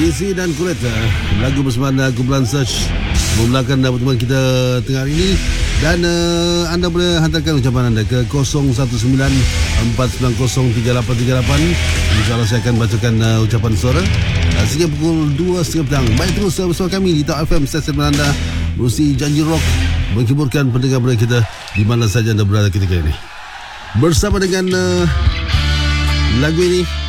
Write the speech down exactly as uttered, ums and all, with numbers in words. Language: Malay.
Lizzy dan Colette, lagu bersama kumpulan Search memulakan pertemuan kita tengah hari ini. Dan uh, anda boleh hantarkan ucapan anda ke kosong satu sembilan empat sembilan kosong tiga lapan tiga lapan. InsyaAllah saya akan bacakan uh, ucapan suara uh, sehingga pukul dua tiga puluh petang. Baik, terus uh, bersama kami di Top F M, stesen anda mesti janji rock, menghiburkan pendengar-pendengar kita di mana saja anda berada ketika ini. Bersama dengan uh, lagu ini